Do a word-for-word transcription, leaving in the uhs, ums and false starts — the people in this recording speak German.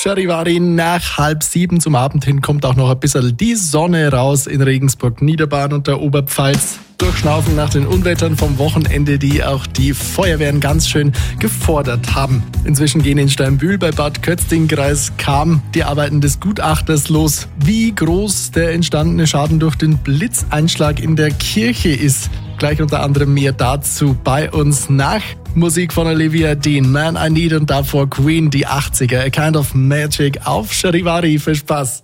Charivari nach halb sieben. Zum Abend hin kommt auch noch ein bisschen die Sonne raus in Regensburg, Niederbayern und der Oberpfalz. Durchschnaufen nach den Unwettern vom Wochenende, die auch die Feuerwehren ganz schön gefordert haben. Inzwischen gehen in Steinbühl bei Bad Kötzting-Kreis Cham die Arbeiten des Gutachters los. Wie groß der entstandene Schaden durch den Blitzeinschlag in der Kirche ist, gleich unter anderem mehr dazu bei uns nach Musik von Olivia Dean, Man I Need und davor Queen, die achtziger, A Kind of Magic auf Charivari. Viel Spaß!